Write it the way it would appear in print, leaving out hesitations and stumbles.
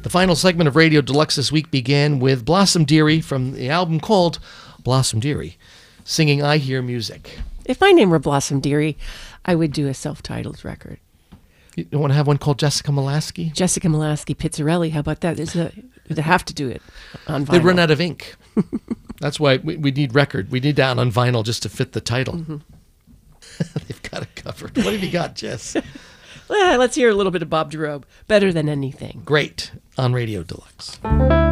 The final segment of Radio Deluxe this week began with Blossom Dearie from the album called Blossom Dearie, singing I Hear Music. If my name were Blossom Dearie, I would do a self-titled record. You don't want to have one called Jessica Molaskey? Jessica Molaskey Pizzarelli, how about that? They have to do it on vinyl. They'd run out of ink. That's why we need record. We need that on vinyl just to fit the title. Mm-hmm. They've got it covered. What have you got, Jess? Let's hear a little bit of Bob Jarobe. Better Than Anything. Great on Radio Deluxe.